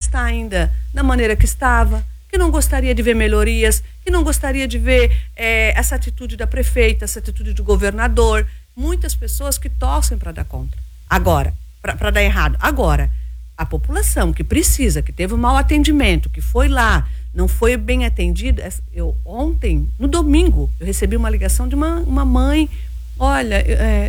está ainda da maneira que estava, que não gostaria de ver melhorias, que não gostaria de ver essa atitude da prefeita, essa atitude do governador. Muitas pessoas que torcem para dar contra. Agora, para dar errado. Agora, a população que precisa, que teve um mau atendimento, que foi lá, não foi bem atendida. Ontem, no domingo, eu recebi uma ligação de uma mãe, olha,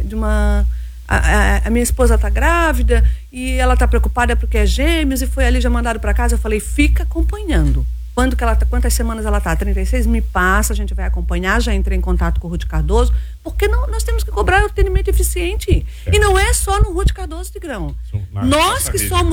a minha esposa está grávida e ela está preocupada porque é gêmeos e foi ali já mandado para casa. Eu falei, fica acompanhando. Quantas semanas ela está? 36? Me passa, a gente vai acompanhar. Já entrei em contato com o Ruth Cardoso, porque nós temos que cobrar atendimento eficiente. E não é só no Ruth Cardoso de Grão. Nós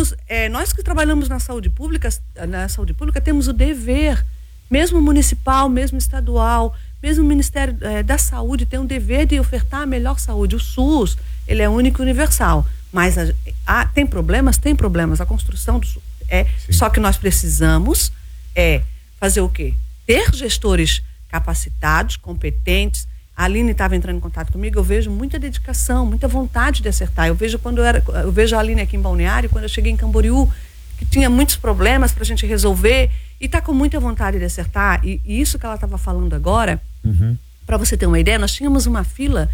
que trabalhamos na saúde pública, temos o dever, mesmo municipal, mesmo estadual, mesmo o Ministério da Saúde tem o dever de ofertar a melhor saúde. O SUS, ele é único e universal. Mas tem problemas. A construção do SUS só que nós precisamos fazer o quê? Ter gestores capacitados, competentes. A Aline estava entrando em contato comigo, eu vejo muita dedicação, muita vontade de acertar. Eu vejo a Aline aqui em Balneário, quando eu cheguei em Camboriú, que tinha muitos problemas para a gente resolver, e está com muita vontade de acertar. E isso que ela estava falando agora, para você ter uma ideia, nós tínhamos uma fila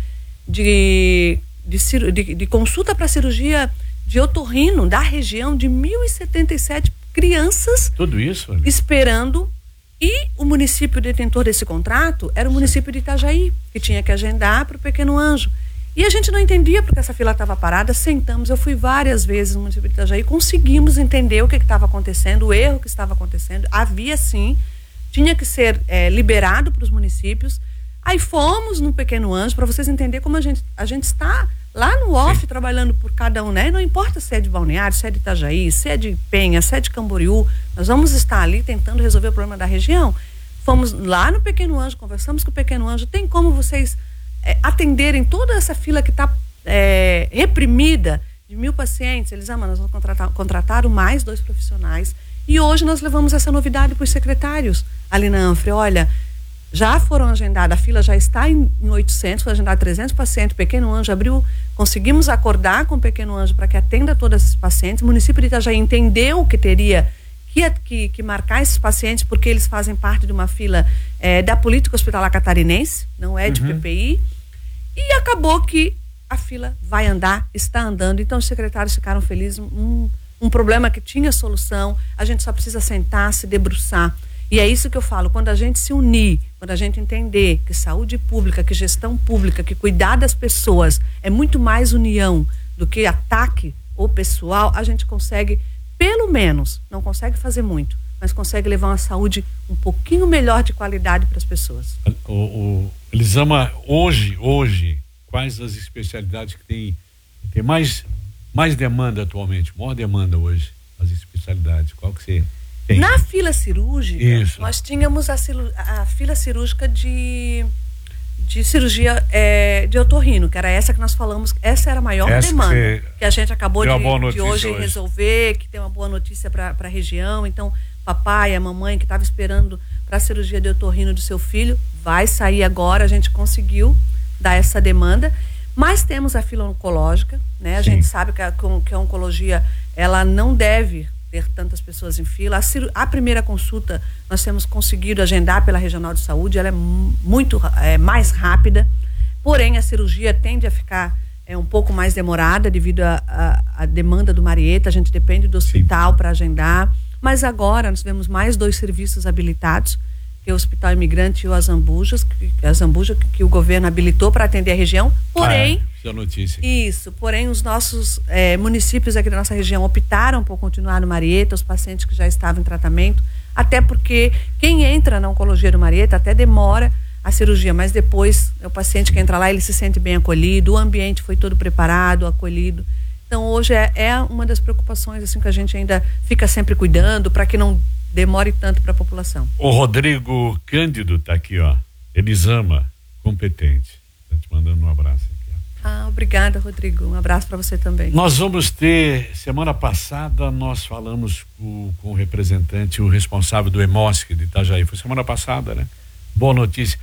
de consulta para cirurgia de otorrino da região de 1.077 crianças. Tudo isso, né? Esperando. E o município detentor desse contrato era o município de Itajaí, que tinha que agendar para o Pequeno Anjo. E a gente não entendia porque essa fila estava parada. Sentamos, eu fui várias vezes no município de Itajaí, conseguimos entender o que estava acontecendo, o erro que estava acontecendo. Havia sim, tinha que ser liberado para os municípios. Aí fomos no Pequeno Anjo, para vocês entenderem como a gente está lá no off, trabalhando por cada um, né? Não importa se é de Balneário, se é de Itajaí, se é de Penha, se é de Camboriú, nós vamos estar ali tentando resolver o problema da região. Fomos lá no Pequeno Anjo, conversamos com o Pequeno Anjo, tem como vocês atenderem toda essa fila que está reprimida de 1.000 pacientes? Eles, nós vamos contratar mais 2 profissionais. E hoje nós levamos essa novidade para os secretários ali na Anfre. Olha, já foram agendadas, a fila já está em 800, foi agendado 300 pacientes, o Pequeno Anjo abriu, conseguimos acordar com o Pequeno Anjo para que atenda todos esses pacientes. O município de Itajaí entendeu que teria que marcar esses pacientes, porque eles fazem parte de uma fila da política hospitalar catarinense, não é de PPI, e acabou que a fila vai andar, está andando. Então os secretários ficaram felizes, um problema que tinha solução, a gente só precisa sentar, se debruçar. E é isso que eu falo, quando a gente se unir, quando a gente entender que saúde pública, que gestão pública, que cuidar das pessoas é muito mais união do que ataque ou pessoal, a gente consegue, pelo menos, não consegue fazer muito, mas consegue levar uma saúde um pouquinho melhor de qualidade para as pessoas. Elisama, hoje, quais as especialidades que tem mais demanda atualmente? Maior demanda hoje, as especialidades, qual que você tem? Na fila cirúrgica, nós tínhamos a fila cirúrgica de cirurgia de otorrino, que era essa que nós falamos, essa era a maior demanda, que a gente acabou de hoje resolver, que tem uma boa notícia para a região. Então, papai, a mamãe que estava esperando para a cirurgia de otorrino do seu filho, vai sair agora, a gente conseguiu dar essa demanda. Mas temos a fila oncológica, né? A gente sabe que a oncologia, ela não deve ter tantas pessoas em fila. A primeira consulta nós temos conseguido agendar pela Regional de Saúde, ela é muito mais rápida, porém a cirurgia tende a ficar um pouco mais demorada devido à demanda do Marieta. A gente depende do hospital para agendar, mas agora nós tivemos mais 2 serviços habilitados, que é o Hospital Imigrante e o Azambuja, que o governo habilitou para atender a região, porém porém os nossos municípios aqui da nossa região optaram por continuar no Marieta, os pacientes que já estavam em tratamento, até porque quem entra na oncologia do Marieta até demora a cirurgia, mas depois o paciente que entra lá, ele se sente bem acolhido, o ambiente foi todo preparado, acolhido. Então hoje é uma das preocupações assim, que a gente ainda fica sempre cuidando para que não demore tanto para a população. O Rodrigo Cândido tá aqui, ó. Elisama, competente. Tá te mandando um abraço aqui, ó. Obrigada, Rodrigo. Um abraço para você também. Nós vamos ter, semana passada nós falamos com o representante, o responsável do Hemosc de Itajaí. Foi semana passada, né? Boa notícia.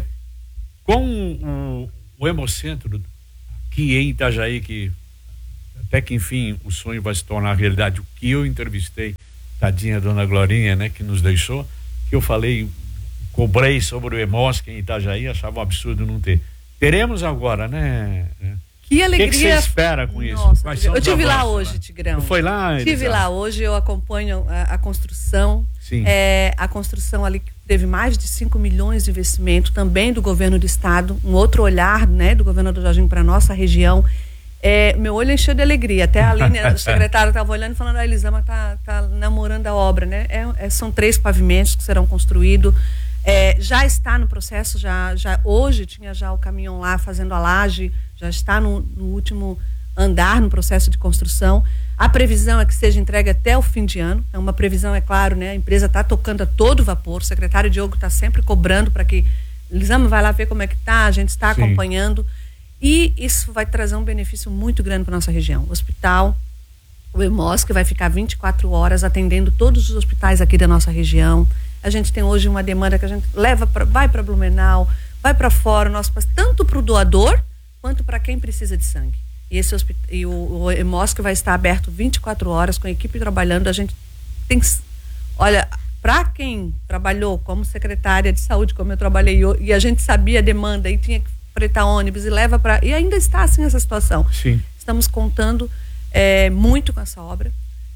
Com o Hemocentro aqui em Itajaí, que até que enfim o sonho vai se tornar realidade. O que eu entrevistei, tadinha dona Glorinha, né, que nos deixou, que eu falei, cobrei sobre o EMOSC em Itajaí, achava um absurdo não ter. Teremos agora, né? Que alegria. O que você espera com Nossa, isso? eu estive lá hoje, Tigrão. Foi lá? Estive lá hoje, eu acompanho a construção. Sim. A construção ali que teve mais de 5 milhões de investimento, também do governo do estado, um outro olhar, né, do governador Jorginho para a nossa região. Meu olho encheu de alegria. Até a Aline, o secretário, estava olhando e falando, a Elisama tá namorando a obra, né? São 3 pavimentos que serão construídos. Já está no processo, já hoje tinha já o caminhão lá fazendo a laje, já está no último andar no processo de construção. A previsão é que seja entregue até o fim de ano. É uma previsão, é claro, né? A empresa está tocando a todo vapor. O secretário Diogo está sempre cobrando para que Elisama vai lá ver como é que está, a gente está acompanhando. E isso vai trazer um benefício muito grande para nossa região. O hospital, o EMOSC, vai ficar 24 horas atendendo todos os hospitais aqui da nossa região. A gente tem hoje uma demanda que a gente vai para Blumenau, vai para fora, tanto para o doador quanto para quem precisa de sangue. E o EMOSC vai estar aberto 24 horas com a equipe trabalhando. A gente tem, olha, para quem trabalhou como secretária de saúde, como eu trabalhei, e a gente sabia a demanda e tinha que fretar ônibus e ainda está assim essa situação. Sim. Estamos contando muito com essa obra.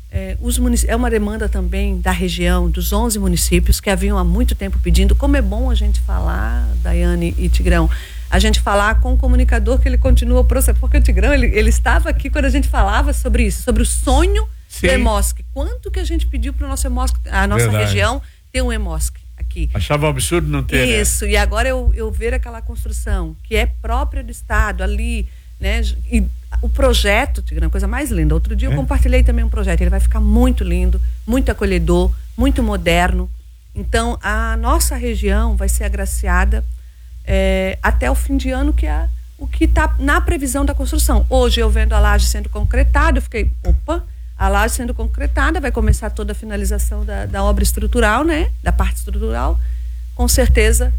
É uma demanda também da região, dos 11 municípios que haviam há muito tempo pedindo. Como é bom a gente falar, Daiane e Tigrão, a gente falar com o comunicador que ele continua o processo, porque o Tigrão, ele estava aqui quando a gente falava sobre isso, sobre o sonho do EMOSC. Quanto que a gente pediu para o nosso EMOSC, a nossa região, ter um EMOSC aqui. Achava um absurdo não ter, isso, né? E agora eu ver aquela construção que é própria do estado ali, né? E o projeto, Tigrão, coisa mais linda. Outro dia eu compartilhei também um projeto, ele vai ficar muito lindo, muito acolhedor, muito moderno. Então a nossa região vai ser agraciada até o fim de ano, que é o que está na previsão da construção. Hoje eu vendo a laje sendo concretada, eu fiquei, a laje sendo concretada, vai começar toda a finalização da obra estrutural, né? Da parte estrutural. Com certeza,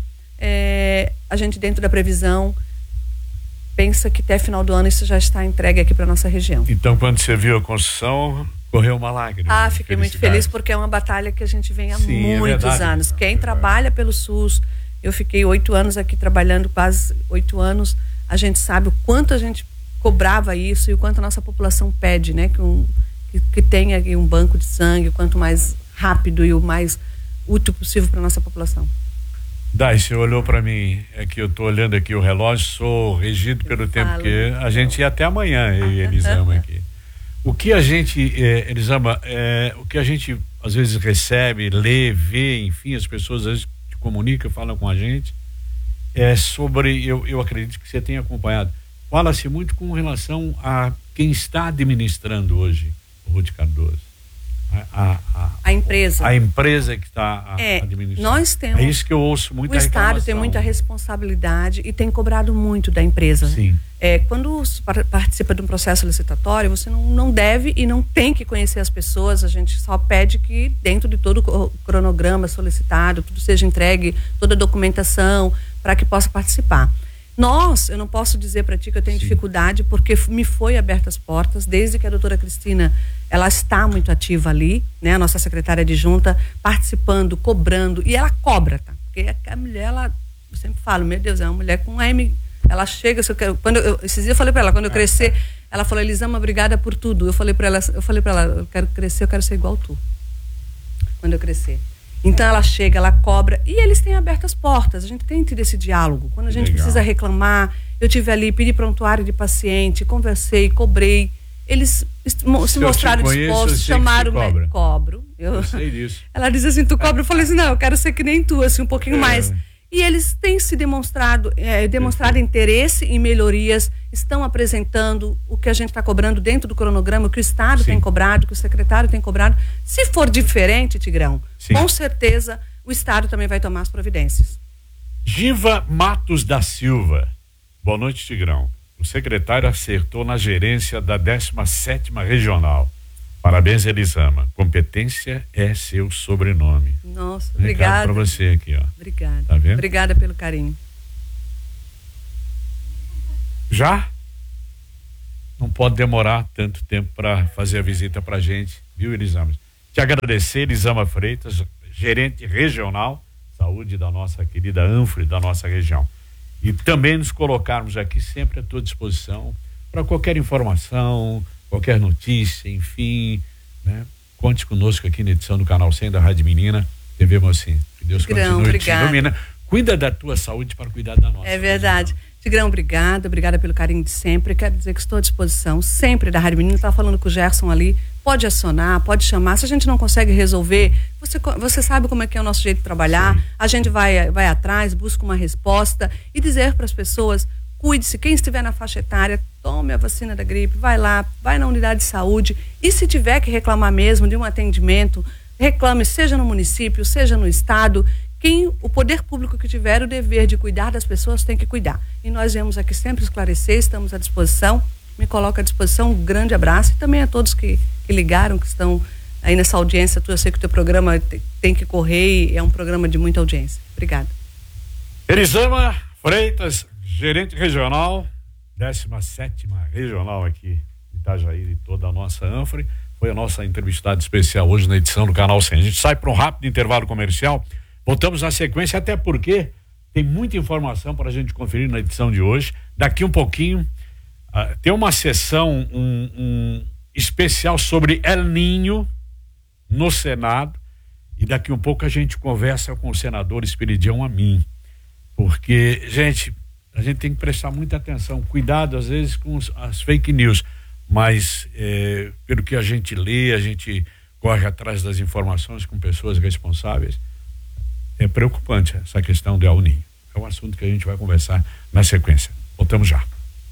a gente dentro da previsão pensa que até final do ano isso já está entregue aqui para nossa região. Então, quando você viu a construção, correu uma lágrima. Fiquei muito feliz, porque é uma batalha que a gente vem há muitos anos. Quem trabalha pelo SUS, eu fiquei 8 anos aqui trabalhando, quase 8 anos, a gente sabe o quanto a gente cobrava isso e o quanto a nossa população pede, né? Que tenha aqui um banco de sangue, o quanto mais rápido e o mais útil possível para nossa população. Dai, você olhou para mim, que eu tô olhando aqui o relógio, sou regido pelo tempo que a gente ia até amanhã, eu e Elisama aqui. O que a gente, Elisama, o que a gente às vezes recebe, lê, vê, enfim, as pessoas às vezes te comunicam, falam com a gente, sobre, eu acredito que você tenha acompanhado, fala-se muito com relação a quem está administrando hoje o Ruth Cardoso. A empresa. A empresa que está administrando. Nós temos. É isso que eu ouço muito. O Estado tem muita responsabilidade e tem cobrado muito da empresa. Sim. Quando participa de um processo licitatório, você não deve e não tem que conhecer as pessoas. A gente só pede que dentro de todo o cronograma solicitado, tudo seja entregue, toda a documentação para que possa participar. Eu não posso dizer para ti que eu tenho dificuldade, porque me foi abertas as portas, desde que a doutora Cristina, ela está muito ativa ali, né? A nossa secretária adjunta, participando, cobrando, e ela cobra, tá? Porque a mulher, eu sempre falo, meu Deus, é uma mulher com M, ela chega, esses dias eu falei para ela, quando eu crescer, ela falou, Elisama, obrigada por tudo. Eu falei para ela, eu quero crescer, eu quero ser igual tu, quando eu crescer. Então ela chega, ela cobra, e eles têm aberto as portas, a gente tem tido esse diálogo. Quando a gente precisa reclamar, eu estive ali, pedi prontuário de paciente, conversei, cobrei, eles se mostraram dispostos, chamaram, cobro. Eu sei disso. Ela diz assim, tu cobra? Eu falei assim, não, eu quero ser que nem tu, assim, um pouquinho mais. E eles têm se demonstrado interesse em melhorias, estão apresentando o que a gente está cobrando dentro do cronograma, o que o Estado tem cobrado, o que o secretário tem cobrado. Se for diferente, Tigrão, com certeza o Estado também vai tomar as providências. Giva Matos da Silva. Boa noite, Tigrão. O secretário acertou na gerência da 17ª Regional. Parabéns, Elisama. Competência é seu sobrenome. Nossa, obrigada. Para você aqui, ó. Obrigada. Tá vendo? Obrigada pelo carinho. Já? não pode demorar tanto tempo para fazer a visita para a gente, viu, Elisama? Te agradecer, Elisama Freitas, gerente regional saúde da nossa querida Anfre, da nossa região. E também nos colocarmos aqui sempre à tua disposição para qualquer informação, qualquer notícia, enfim, né? Conte conosco aqui na edição do Canal 100 da Rádio Menina, TV Mocinha. Que Deus continue te ilumina. Cuida da tua saúde para cuidar da nossa. É verdade. Tigrão, obrigada pelo carinho de sempre. Quero dizer que estou à disposição sempre da Rádio Menina. Estava falando com o Gerson ali, pode acionar, pode chamar. Se a gente não consegue resolver, você sabe como é que é o nosso jeito de trabalhar. Sim. A gente vai atrás, busca uma resposta e dizer para as pessoas, cuide-se, quem estiver na faixa etária, tome a vacina da gripe, vai lá, vai na unidade de saúde e se tiver que reclamar mesmo de um atendimento, reclame, seja no município, seja no estado. O poder público que tiver o dever de cuidar das pessoas tem que cuidar. E nós viemos aqui sempre esclarecer, estamos à disposição, me coloco à disposição, um grande abraço e também a todos que ligaram, que estão aí nessa audiência. Eu sei que o teu programa tem que correr e é um programa de muita audiência. Obrigada. Elisama Freitas, gerente regional, 17ª regional aqui em Itajaí e toda a nossa Anfre, foi a nossa entrevistada especial hoje na edição do Canal 100. A gente sai para um rápido intervalo comercial. Voltamos na sequência, até porque tem muita informação para a gente conferir na edição de hoje. Daqui um pouquinho, tem uma sessão especial sobre El Niño no Senado. E daqui um pouco a gente conversa com o senador Esperidião Amin. Porque, gente, a gente tem que prestar muita atenção. Cuidado, às vezes, com as fake news. Mas, pelo que a gente lê, a gente corre atrás das informações com pessoas responsáveis. É preocupante essa questão do El Niño. É um assunto que a gente vai conversar na sequência. Voltamos já.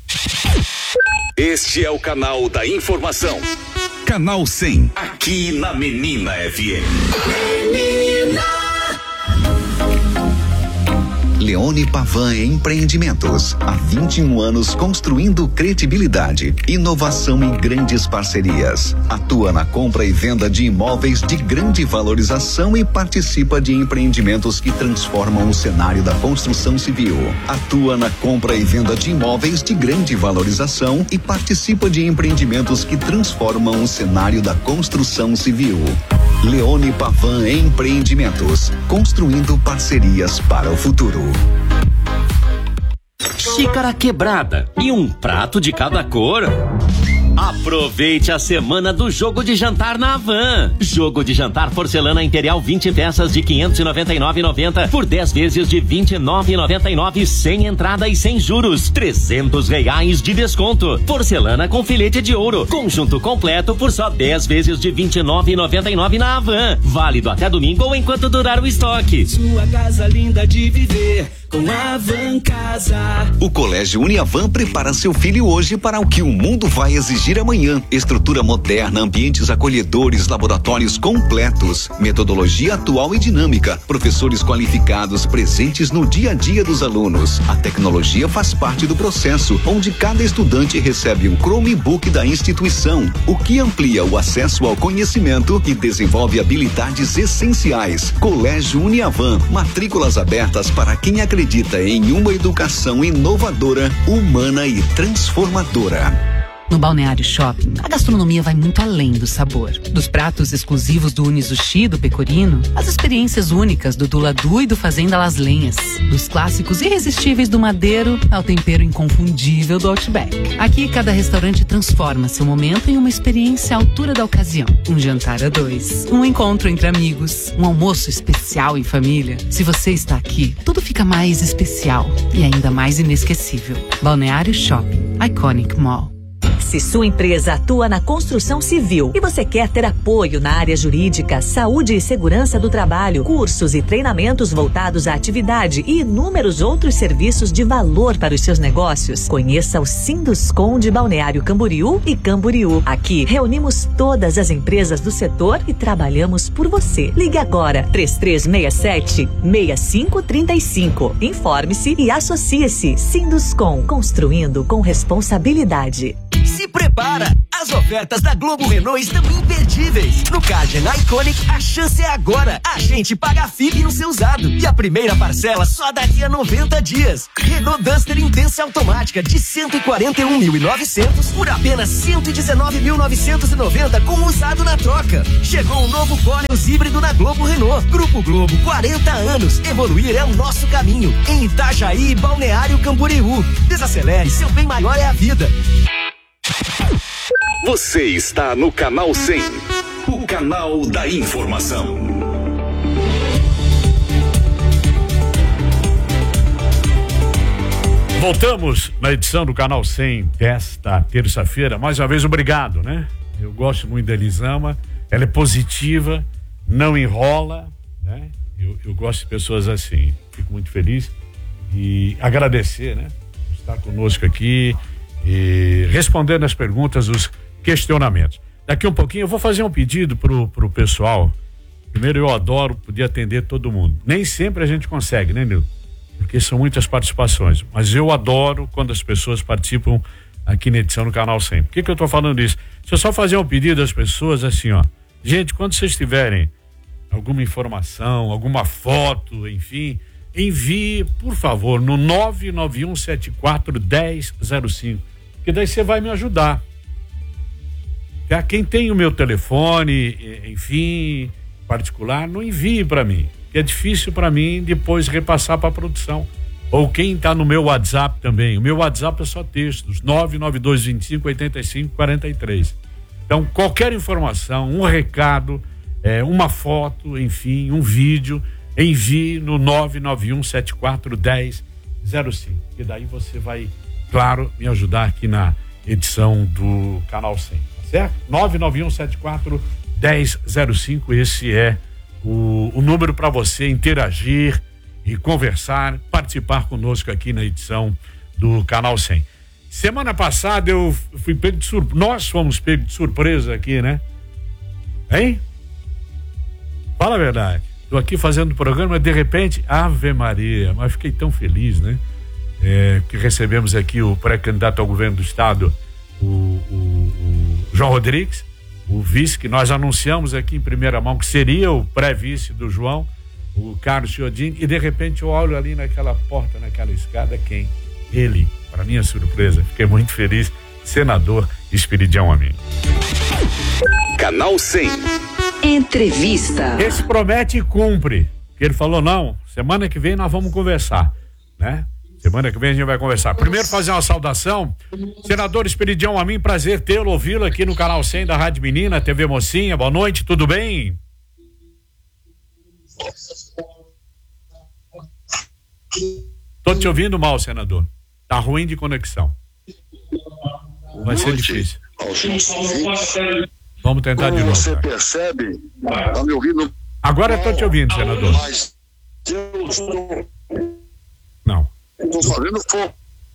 Este é o canal da informação. Canal 100. Aqui na Menina FM. Menina. Leone Pavan Empreendimentos. Há 21 anos construindo credibilidade, inovação e grandes parcerias. Atua na compra e venda de imóveis de grande valorização e participa de empreendimentos que transformam o cenário da construção civil. Atua na compra e venda de imóveis de grande valorização e participa de empreendimentos que transformam o cenário da construção civil. Leone Pavan Empreendimentos, construindo parcerias para o futuro. Xícara quebrada e um prato de cada cor. Aproveite a semana do jogo de jantar na Havan. Jogo de jantar porcelana Imperial 20 peças de R$ 599,90 por 10 vezes de R$ 29,99 sem entrada e sem juros. R$300 de desconto. Porcelana com filete de ouro. Conjunto completo por só 10 vezes de R$ 29,99 na Havan. Válido até domingo ou enquanto durar o estoque. Sua casa linda de viver com a Havan Casa. O Colégio Uniavan prepara seu filho hoje para o que o mundo vai exigir amanhã. Estrutura moderna, ambientes acolhedores, laboratórios completos, metodologia atual e dinâmica, professores qualificados presentes no dia a dia dos alunos. A tecnologia faz parte do processo, onde cada estudante recebe um Chromebook da instituição, o que amplia o acesso ao conhecimento e desenvolve habilidades essenciais. Colégio Uniavan, matrículas abertas para quem acredita em uma educação inovadora, humana e transformadora. No Balneário Shopping, a gastronomia vai muito além do sabor. Dos pratos exclusivos do Unizushi do Pecorino, às experiências únicas do Duladu e do Fazenda Las Lenhas. Dos clássicos irresistíveis do Madeiro ao tempero inconfundível do Outback. Aqui, cada restaurante transforma seu momento em uma experiência à altura da ocasião. Um jantar a dois, um encontro entre amigos, um almoço especial em família. Se você está aqui, tudo fica mais especial e ainda mais inesquecível. Balneário Shopping, Iconic Mall. Se sua empresa atua na construção civil e você quer ter apoio na área jurídica, saúde e segurança do trabalho, cursos e treinamentos voltados à atividade e inúmeros outros serviços de valor para os seus negócios, conheça o Sinduscom de Balneário Camboriú e Camboriú. Aqui reunimos todas as empresas do setor e trabalhamos por você. Ligue agora 3367-6535. Informe-se e associe-se. Sinduscom, construindo com responsabilidade. Se prepara! As ofertas da Globo Renault estão imperdíveis. No Card na Iconic, a chance é agora. A gente paga a FIP no seu usado. E a primeira parcela só daqui a 90 dias. Renault Duster Intensa Automática de 141.900 por apenas 119.990 com usado na troca. Chegou um novo Koleos híbrido na Globo Renault. Grupo Globo, 40 anos. Evoluir é o nosso caminho. Em Itajaí e Balneário Camboriú. Desacelere, seu bem maior é a vida. Você está no Canal 100, o canal da informação. Voltamos na edição do Canal 100 desta terça-feira. Mais uma vez, obrigado, né? Eu gosto muito da Elisama. Ela é positiva, não enrola, né? Eu gosto de pessoas assim. Fico muito feliz e agradecer, né? Estar conosco aqui e respondendo as perguntas, os questionamentos. Daqui um pouquinho eu vou fazer um pedido pro pessoal. Primeiro, eu adoro poder atender todo mundo. Nem sempre a gente consegue, né, Nil? Porque são muitas participações. Mas eu adoro quando as pessoas participam aqui na edição do Canal 100. Por que eu tô falando isso? Deixa eu só fazer um pedido às pessoas assim, ó. Gente, quando vocês tiverem alguma informação, alguma foto, enfim, envie, por favor, no 991741005. Que daí você vai me ajudar. Quem tem o meu telefone, enfim, particular, não envie para mim, que é difícil para mim depois repassar para a produção. Ou quem está no meu WhatsApp também. O meu WhatsApp é só textos, 992258543. Então, qualquer informação, um recado, uma foto, enfim, um vídeo, envie no 991741005. E daí você vai, claro, me ajudar aqui na edição do Canal 100. Certo? 991741005, esse é o número para você interagir e conversar, participar conosco aqui na edição do Canal 100. Semana passada eu fui pego de surpresa, nós fomos pegos de surpresa aqui, né? Hein? Fala a verdade. Tô aqui fazendo o programa, de repente, Ave Maria, mas fiquei tão feliz, né? Que recebemos aqui o pré-candidato ao governo do estado, o João Rodrigues, o vice, que nós anunciamos aqui em primeira mão que seria o pré-vice do João, o Carlos Chiodini, e de repente eu olho ali naquela porta, naquela escada, quem? Ele, para minha surpresa, fiquei muito feliz, senador Esperidião Amin. Canal 100. Entrevista. Esse promete e cumpre, que ele falou, não, semana que vem nós vamos conversar, né? Semana que vem a gente vai conversar. Primeiro fazer uma saudação. Senador Esperidião Amin, prazer tê-lo, ouvi-lo aqui no Canal 100 da Rádio Menina, TV Mocinha. Boa noite, tudo bem? Tô te ouvindo mal, senador. Tá ruim de conexão. Vai ser difícil. Vamos tentar de novo. Você percebe? Tá me ouvindo? Agora eu tô te ouvindo, senador. Não. Estou fazendo fogo.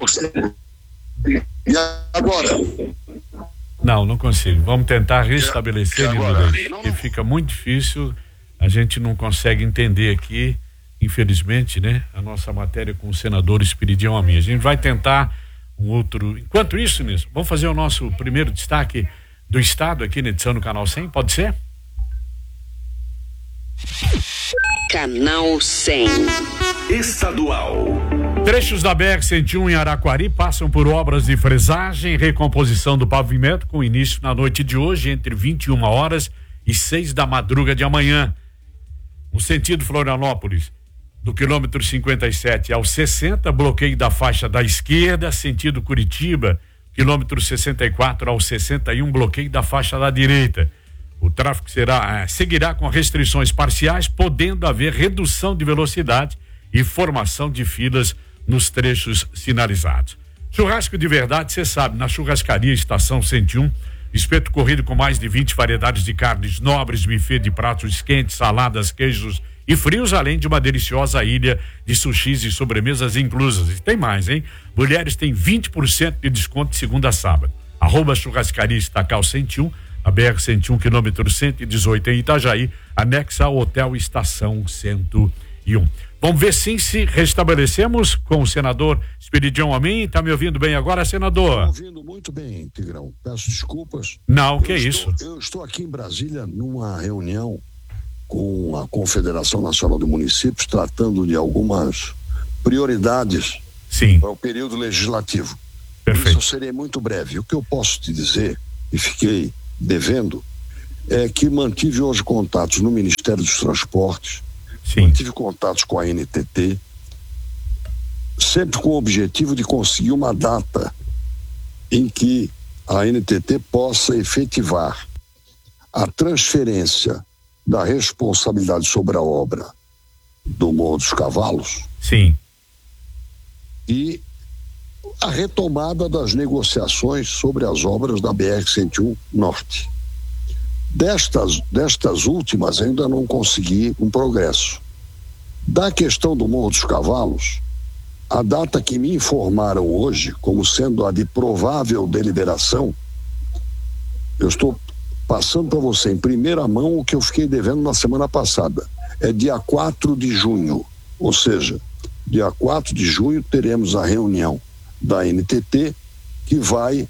E agora? Não consigo. Vamos tentar restabelecer, porque fica muito difícil. A gente não consegue entender aqui, infelizmente, né? A nossa matéria com o senador Esperidião Amin. A gente vai tentar um outro. Enquanto isso, nisso, vamos fazer o nosso primeiro destaque do estado aqui na edição do Canal 100, pode ser? Canal 100 Estadual. Trechos da BR-101 em Araquari passam por obras de fresagem e recomposição do pavimento com início na noite de hoje entre 21 horas e 6 da madruga de amanhã. No sentido Florianópolis, do quilômetro 57 ao 60, bloqueio da faixa da esquerda, sentido Curitiba, quilômetro 64 ao 61, bloqueio da faixa da direita. O tráfego seguirá com restrições parciais, podendo haver redução de velocidade e formação de filas nos trechos sinalizados. Churrasco de verdade, você sabe, na Churrascaria Estação 101, espeto corrido com mais de 20 variedades de carnes nobres, buffet de pratos quentes, saladas, queijos e frios, além de uma deliciosa ilha de sushis e sobremesas inclusas. E tem mais, hein? Mulheres têm 20% de desconto de segunda a sábado. @Churrascaria Estacal 101, a BR-101, quilômetro 118 em Itajaí, anexa ao Hotel Estação 101. Vamos ver se restabelecemos com o senador Esperidião Amin. Tá me ouvindo bem agora, senador? Estou ouvindo muito bem, Tigrão. Peço desculpas. Não, que é isso? Eu estou aqui em Brasília numa reunião com a Confederação Nacional de Municípios, tratando de algumas prioridades para o período legislativo. Perfeito. Isso eu serei muito breve. O que eu posso te dizer, e fiquei devendo, é que mantive hoje contatos no Ministério dos Transportes, mantive contatos com a NTT, sempre com o objetivo de conseguir uma data em que a NTT possa efetivar a transferência da responsabilidade sobre a obra do Morro dos Cavalos. Sim. E a retomada das negociações sobre as obras da BR-101 Norte. Destas últimas ainda não consegui um progresso. Da questão do Morro dos Cavalos, a data que me informaram hoje como sendo a de provável deliberação, eu estou passando para você em primeira mão o que eu fiquei devendo na semana passada. É dia 4 de junho, ou seja, dia 4 de junho teremos a reunião da NTT que vai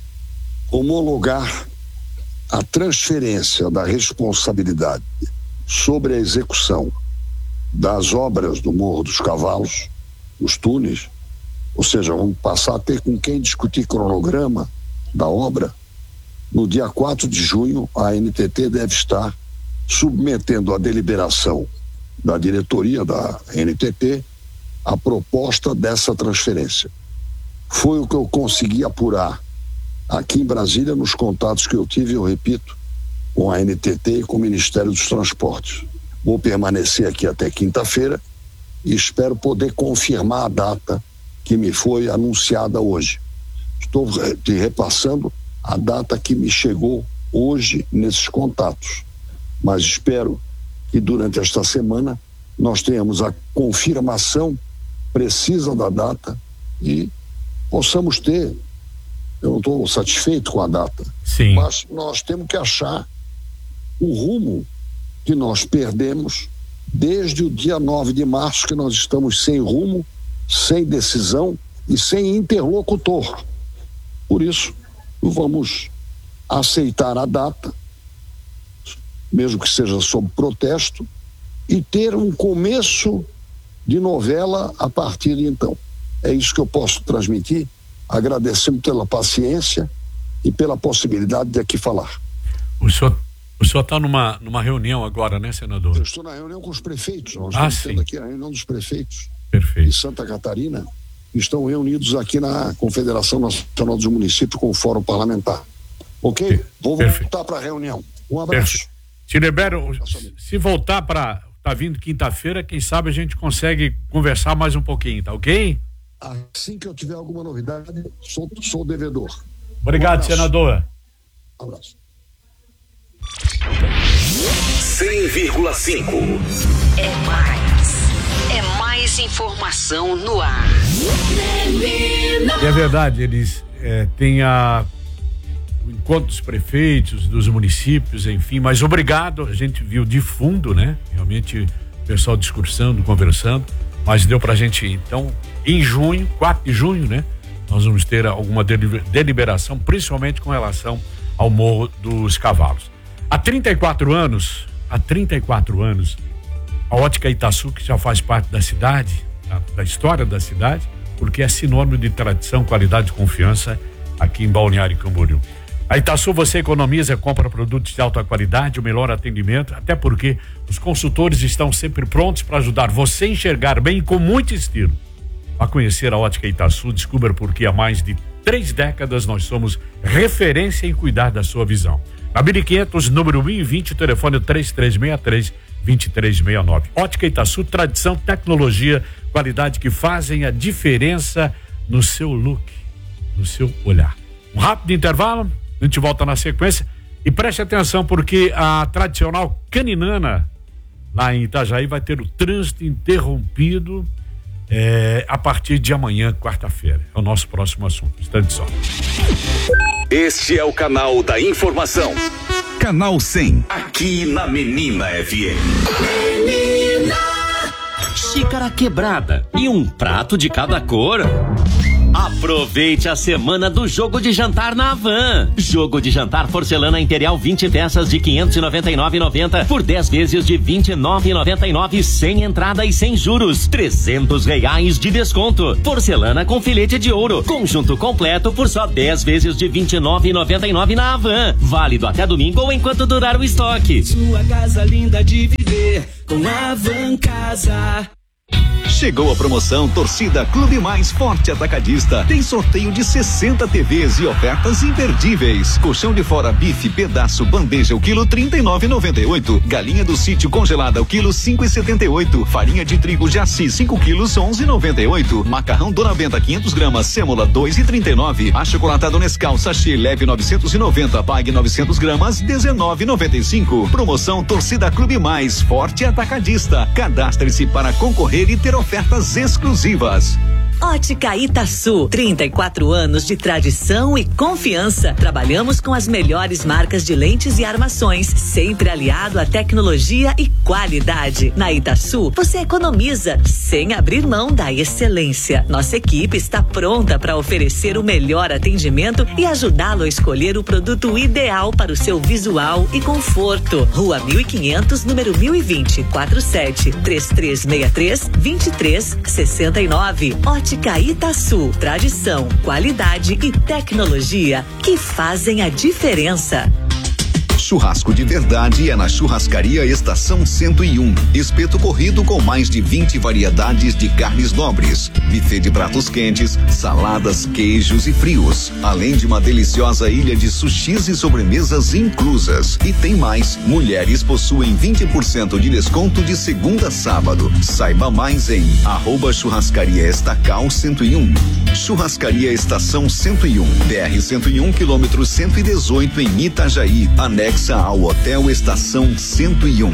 homologar a transferência da responsabilidade sobre a execução das obras do Morro dos Cavalos, os túneis, ou seja, vamos passar a ter com quem discutir cronograma da obra. No dia 4 de junho, a NTT deve estar submetendo à deliberação da diretoria da NTT a proposta dessa transferência. Foi o que eu consegui apurar aqui em Brasília nos contatos que eu tive, eu repito, com a NTT e com o Ministério dos Transportes. Vou permanecer aqui até quinta-feira e espero poder confirmar a data que me foi anunciada hoje. Estou te repassando a data que me chegou hoje nesses contatos, mas espero que durante esta semana nós tenhamos a confirmação precisa da data e possamos ter. Eu não estou satisfeito com a data, mas nós temos que achar o rumo que nós perdemos desde o dia 9 de março, que nós estamos sem rumo, sem decisão e sem interlocutor. Por isso, vamos aceitar a data, mesmo que seja sob protesto, e ter um começo de novela a partir de então. É isso que eu posso transmitir, agradecendo pela paciência e pela possibilidade de aqui falar. O senhor está numa reunião agora, né, senador? Eu estou na reunião com os prefeitos. Nós estamos tendo aqui a reunião dos prefeitos de Santa Catarina, que estão reunidos aqui na Confederação Nacional dos Municípios com o Fórum Parlamentar. Ok? Vou voltar para a reunião. Um abraço. Perfeito. Te libero, se voltar para... Tá vindo quinta-feira, quem sabe a gente consegue conversar mais um pouquinho, tá ok? Assim que eu tiver alguma novidade, sou devedor. Obrigado, senador. Um abraço. 100,5. É mais informação no ar. E é verdade, eles têm o encontro dos prefeitos, dos municípios, enfim, mas obrigado, a gente viu de fundo, né? Realmente o pessoal discursando, conversando, mas deu pra gente, então, em junho, 4 de junho, né? Nós vamos ter alguma deliberação, principalmente com relação ao Morro dos Cavalos. Há 34 anos, a Ótica Itaçu, que já faz parte da cidade, da história da cidade, porque é sinônimo de tradição, qualidade e confiança aqui em Balneário Camboriú. A Itaçu você economiza, compra produtos de alta qualidade, o melhor atendimento, até porque os consultores estão sempre prontos para ajudar você a enxergar bem e com muito estilo. A conhecer a Ótica Itaçu, descubra porque há mais de 3 décadas nós somos referência em cuidar da sua visão. Na 1500, número 1020, telefone 3363-2369. Ótica Itaçu, tradição, tecnologia, qualidade que fazem a diferença no seu look, no seu olhar. Um rápido intervalo, a gente volta na sequência e preste atenção porque a tradicional Caninana lá em Itajaí vai ter o trânsito interrompido a partir de amanhã, quarta-feira. É o nosso próximo assunto. Instante só. Este é o canal da informação. Canal 100, aqui na Menina FM. xícara quebrada e um prato de cada cor. Aproveite a semana do jogo de jantar na Havan. Jogo de jantar porcelana Imperial 20 peças de R$ 599,90 por 10 vezes de R$ 29,99 sem entrada e sem juros. R$ 300 de desconto. Porcelana com filete de ouro. Conjunto completo por só 10 vezes de R$ 29,99 na Havan. Válido até domingo ou enquanto durar o estoque. Sua casa linda de viver com a Havan Casa. Chegou a promoção Torcida Clube Mais Forte Atacadista. Tem sorteio de 60 TVs e ofertas imperdíveis. Colchão de fora bife pedaço bandeja o quilo 39,98. Galinha do sítio congelada o quilo 5,78. Farinha de trigo Jaci 5 quilos 11,98. Macarrão Dona Benta 500 gramas sêmola 2,39. Achocolatado Nescau sachê leve 990 pague 900 gramas 19,95. Promoção Torcida Clube Mais Forte Atacadista. Cadastre-se para concorrer e ter ofertas exclusivas. Ótica Itaçu, 34 anos de tradição e confiança. Trabalhamos com as melhores marcas de lentes e armações, sempre aliado à tecnologia e qualidade. Na Itaçu, você economiza sem abrir mão da excelência. Nossa equipe está pronta para oferecer o melhor atendimento e ajudá-lo a escolher o produto ideal para o seu visual e conforto. Rua 1500, número 1020, 47-3363-2369. Ótica Itaçu, tradição, qualidade e tecnologia que fazem a diferença. Churrasco de verdade é na Churrascaria Estação 101. Espeto corrido com mais de 20 variedades de carnes nobres. Buffet de pratos quentes, saladas, queijos e frios. Além de uma deliciosa ilha de sushis e sobremesas inclusas. E tem mais, mulheres possuem 20% de desconto de segunda a sábado. Saiba mais em @Churrascaria Estacal 101. Churrascaria Estação 101, BR 101, quilômetro 118 em Itajaí. Anexa ao Hotel Estação 101.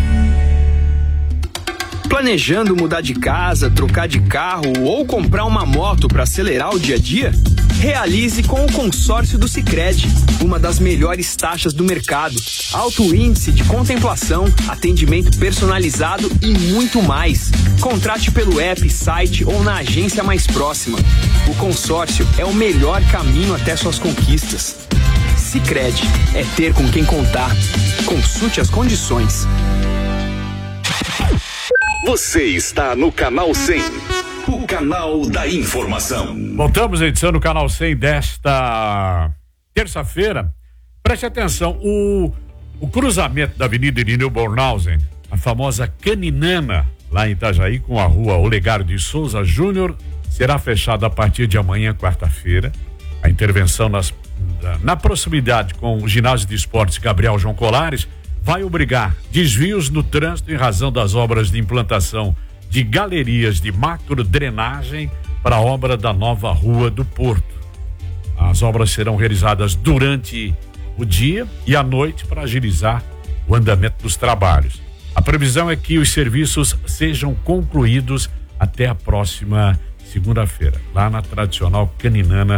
Planejando mudar de casa, trocar de carro ou comprar uma moto para acelerar o dia a dia? Realize com o consórcio do Sicredi, uma das melhores taxas do mercado, alto índice de contemplação, atendimento personalizado e muito mais. Contrate pelo app, site ou na agência mais próxima. O consórcio é o melhor caminho até suas conquistas. Sicredi, é ter com quem contar. Consulte as condições. Você está no Canal 100, o canal da informação. Voltamos à edição do Canal 100 desta terça-feira. Preste atenção, o cruzamento da Avenida Irineu Bornhausen, a famosa Caninana, lá em Itajaí, com a rua Olegário de Souza Júnior, será fechado a partir de amanhã, quarta-feira. A intervenção na proximidade com o ginásio de esportes Gabriel João Colares vai obrigar desvios no trânsito em razão das obras de implantação de galerias de macro-drenagem para a obra da nova Rua do Porto. As obras serão realizadas durante o dia e à noite para agilizar o andamento dos trabalhos. A previsão é que os serviços sejam concluídos até a próxima segunda-feira, lá na tradicional Caninana,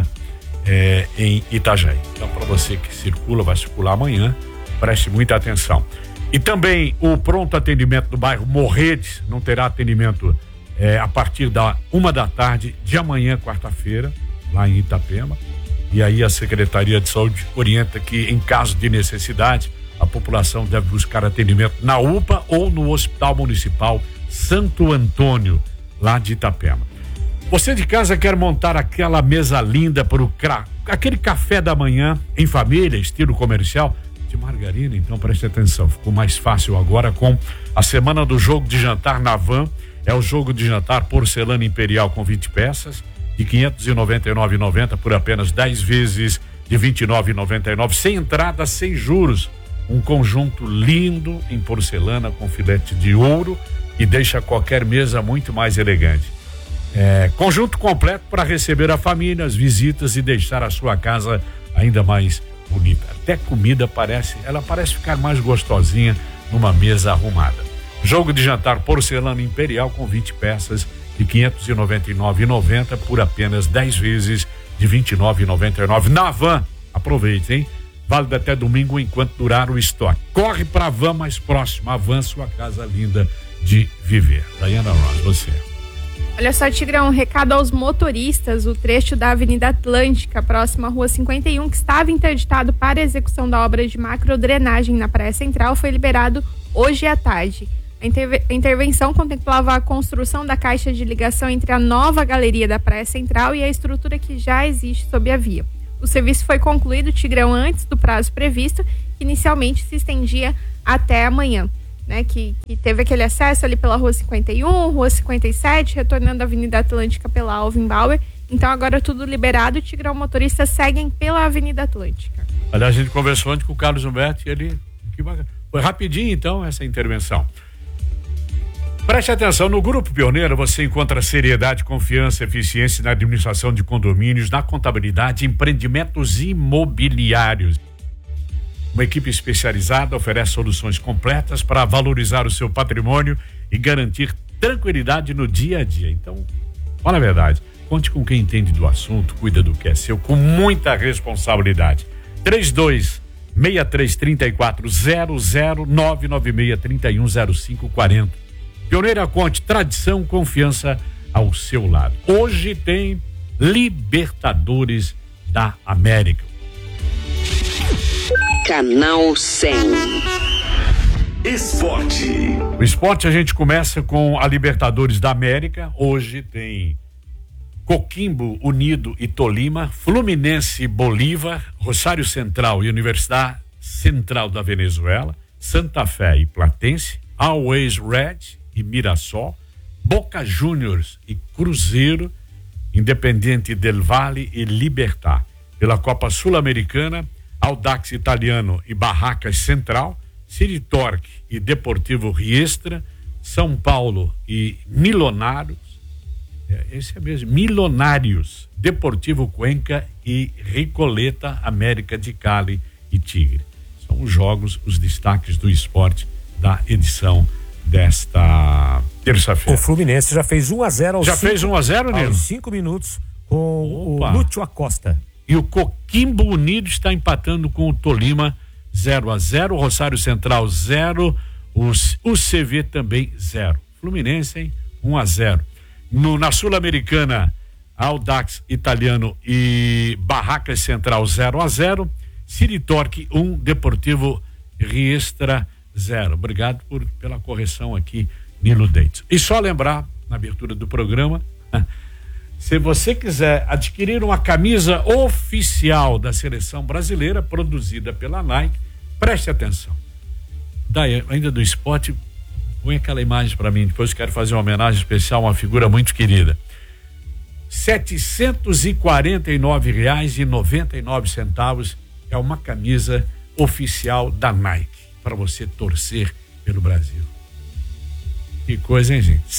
em Itajaí. Então, para você que circula, vai circular amanhã, preste muita atenção. E também o pronto atendimento do bairro Morretes não terá atendimento a partir da 1h de amanhã, quarta-feira, lá em Itapema. E aí a Secretaria de Saúde orienta que, em caso de necessidade, a população deve buscar atendimento na UPA ou no Hospital Municipal Santo Antônio, lá de Itapema. Você de casa quer montar aquela mesa linda para aquele café da manhã em família, estilo comercial, de margarina? Então preste atenção, ficou mais fácil agora com a semana do jogo de jantar na Havan. É o jogo de jantar porcelana imperial com 20 peças de R$ 599,90 por apenas 10 vezes de R$ 29,99, sem entrada, sem juros. Um conjunto lindo em porcelana com filete de ouro e deixa qualquer mesa muito mais elegante. Conjunto completo para receber a família, as visitas e deixar a sua casa ainda mais bonita. Até comida parece ficar mais gostosinha numa mesa arrumada. Jogo de jantar porcelana imperial com 20 peças de R$ 599,90 por apenas 10 vezes de R$ 29,99. Na Havan, aproveite, hein? válido até domingo enquanto durar o estoque. Corre para a van mais próxima, a van, sua casa linda de viver. Dayana Ross, você. Olha só, Tigrão, um recado aos motoristas. O trecho da Avenida Atlântica, próxima à Rua 51, que estava interditado para a execução da obra de macrodrenagem na Praia Central, foi liberado hoje à tarde. A intervenção contemplava a construção da caixa de ligação entre a nova galeria da Praia Central e a estrutura que já existe sob a via. O serviço foi concluído, Tigrão, antes do prazo previsto, que inicialmente se estendia até amanhã, né? Que teve aquele acesso ali pela Rua 51, Rua 57, retornando à Avenida Atlântica pela Alvin Bauer. Então agora tudo liberado, Tigrão, motoristas seguem pela Avenida Atlântica. Aliás, a gente conversou antes com o Carlos Humberto e ele... Foi rapidinho, então, essa intervenção. Preste atenção, no Grupo Pioneiro você encontra seriedade, confiança, eficiência na administração de condomínios, na contabilidade, empreendimentos imobiliários. Uma equipe especializada oferece soluções completas para valorizar o seu patrimônio e garantir tranquilidade no dia a dia. Então, fala a verdade, conte com quem entende do assunto, cuida do que é seu, com muita responsabilidade. 32633400 996310540. Pioneira Conte, tradição, confiança ao seu lado. Hoje tem Libertadores da América. Canal 100. Esporte. O esporte a gente começa com a Libertadores da América. Hoje tem Coquimbo Unido e Tolima, Fluminense e Bolívar, Rosário Central e Universidade Central da Venezuela, Santa Fé e Platense, Always Red e Mirassol, Boca Juniors e Cruzeiro, Independiente del Valle e Libertad. Pela Copa Sul-Americana, Audax Italiano e Barracas Central, City Torque e Deportivo Riestra, São Paulo e Milionários, esse é mesmo, Milionários, Deportivo Cuenca e Recoleta, América de Cali e Tigre. São os jogos, os destaques do esporte da edição desta terça-feira. O Fluminense já fez 1-0 aos fez 1-0, Nilo? Aos 5 minutos com o Lúcio Acosta. E o Coquimbo Unido está empatando com o Tolima 0-0, Rosário Central 0, o CV também 0. Fluminense, hein? 1-0. Na Sul-Americana, Audax Italiano e Barracas Central 0-0, City Torque 1, Deportivo Riestra 0. Obrigado pela correção aqui, Nilo Deitos. E só lembrar, na abertura do programa, se você quiser adquirir uma camisa oficial da seleção brasileira, produzida pela Nike, preste atenção. Daí, ainda do esporte, põe aquela imagem para mim, depois quero fazer uma homenagem especial a uma figura muito querida. R$ 749,99 é uma camisa oficial da Nike, para você torcer pelo Brasil. Que coisa, hein, gente? R$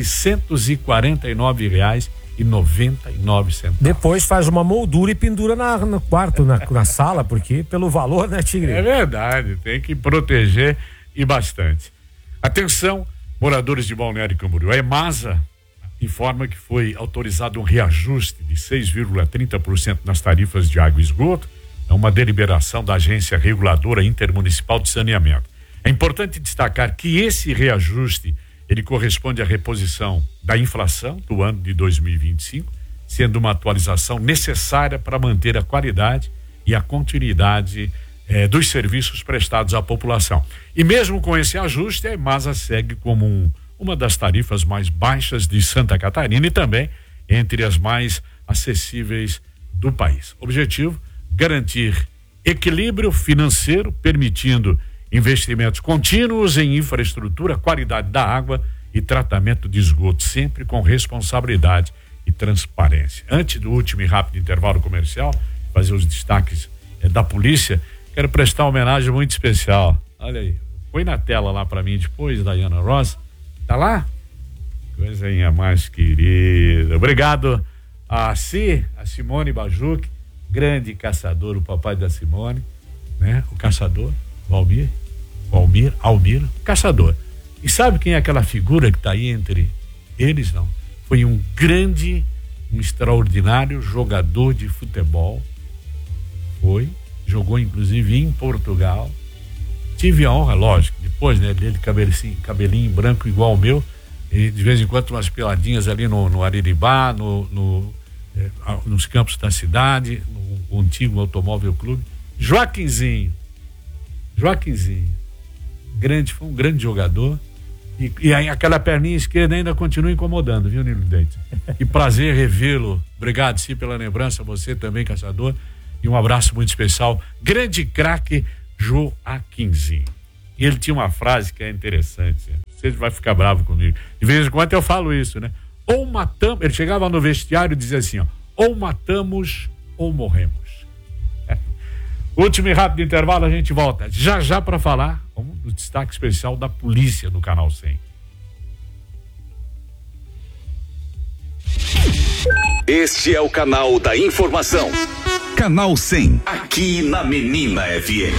749,99. Depois faz uma moldura e pendura no quarto, na sala, porque pelo valor, né, Tigre? É verdade, tem que proteger e bastante. Atenção, moradores de Balneário Camboriú. A EMASA informa que foi autorizado um reajuste de 6,30% nas tarifas de água e esgoto. É uma deliberação da Agência Reguladora Intermunicipal de Saneamento. É importante destacar que esse reajuste, ele corresponde à reposição da inflação do ano de 2025, sendo uma atualização necessária para manter a qualidade e a continuidade dos serviços prestados à população. E mesmo com esse ajuste, a EMASA segue como uma das tarifas mais baixas de Santa Catarina e também entre as mais acessíveis do país. Objetivo: garantir equilíbrio financeiro, permitindo investimentos contínuos em infraestrutura, qualidade da água e tratamento de esgoto, sempre com responsabilidade e transparência. Antes do último e rápido intervalo comercial, fazer os destaques da polícia, quero prestar uma homenagem muito especial. Olha aí, põe na tela lá para mim depois, Dayana Ross. Tá lá? Coisinha mais querida. Obrigado a Simone Bajuc, grande caçador, o papai da Simone, né? O caçador, Almir, caçador. E sabe quem é aquela figura que tá aí entre eles? Não. Foi um extraordinário jogador de futebol. Foi jogou inclusive em Portugal. Tive a honra, lógico, depois, né, dele cabelinho branco igual o meu, e de vez em quando umas peladinhas ali no Ariribá, nos campos da cidade, no antigo Automóvel Clube. Joaquinzinho, foi um grande jogador, e aí aquela perninha esquerda ainda continua incomodando, viu, Nilo Dente? Que prazer revê-lo. Obrigado, sim, pela lembrança, você também, caçador, e um abraço muito especial, grande craque Joaquinzinho. E ele tinha uma frase que é interessante, você vai ficar bravo comigo, de vez em quando eu falo isso, né? Ou matamos, ele chegava no vestiário e dizia assim, ó, ou matamos ou morremos. Último e rápido intervalo, a gente volta já para falar do destaque especial da polícia do Canal 100. Este é o canal da informação. Canal 100, aqui na Menina FM.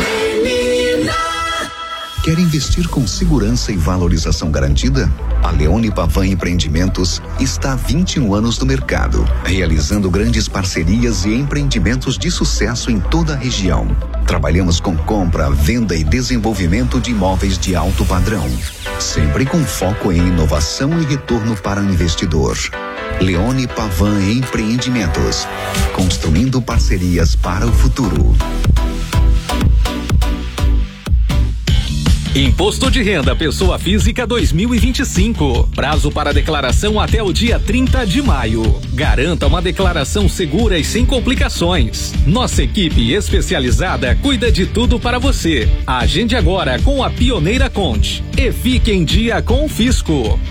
Quer investir com segurança e valorização garantida? A Leone Pavan Empreendimentos está há 21 anos no mercado, realizando grandes parcerias e empreendimentos de sucesso em toda a região. Trabalhamos com compra, venda e desenvolvimento de imóveis de alto padrão, sempre com foco em inovação e retorno para o investidor. Leone Pavan Empreendimentos, construindo parcerias para o futuro. Imposto de Renda Pessoa Física 2025. Prazo para declaração até o dia 30 de maio. Garanta uma declaração segura e sem complicações. Nossa equipe especializada cuida de tudo para você. Agende agora com a Pioneira Conte e fique em dia com o Fisco.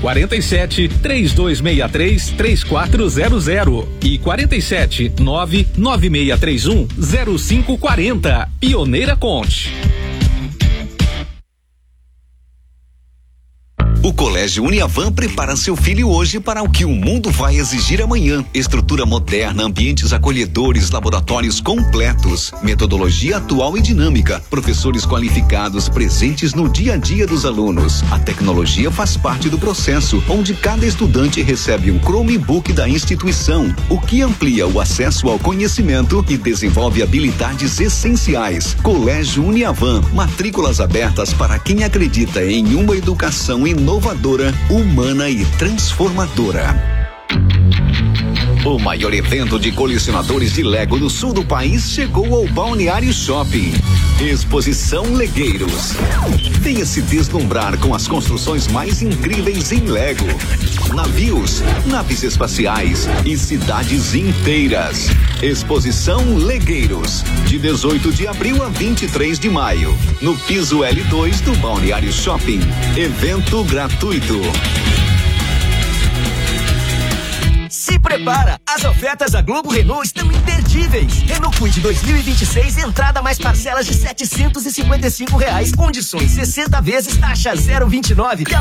47-3263-3400 e 47-99631-0540. Pioneira Conte. O Colégio Uniavan prepara seu filho hoje para o que o mundo vai exigir amanhã. Estrutura moderna, ambientes acolhedores, laboratórios completos, metodologia atual e dinâmica, professores qualificados presentes no dia a dia dos alunos. A tecnologia faz parte do processo, onde cada estudante recebe um Chromebook da instituição, o que amplia o acesso ao conhecimento e desenvolve habilidades essenciais. Colégio Uniavan, matrículas abertas para quem acredita em uma educação inovadora, humana e transformadora. O maior evento de colecionadores de Lego do sul do país chegou ao Balneário Shopping. Exposição Legueiros. Venha se deslumbrar com as construções mais incríveis em Lego. Navios, naves espaciais e cidades inteiras. Exposição Legueiros. De 18 de abril a 23 de maio. No piso L2 do Balneário Shopping. Evento gratuito. Se prepara, as ofertas da Globo Renault estão imperdíveis. Renault Kwid 2026, entrada mais parcelas de R$755, condições 60 vezes, taxa 0,29.